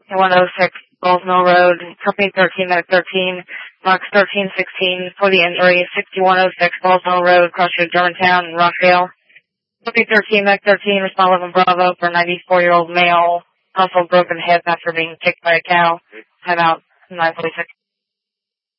106 Balls Mill Road, Company 13, Medic 13, Marks 1316 for the injury, 6106 Balls Mill Road, Cross Road, Germantown, and Rockdale. Company 13, Medic 13, respond 11 Bravo for a 94-year-old male, also broken hip after being kicked by a cow. Time out, 946.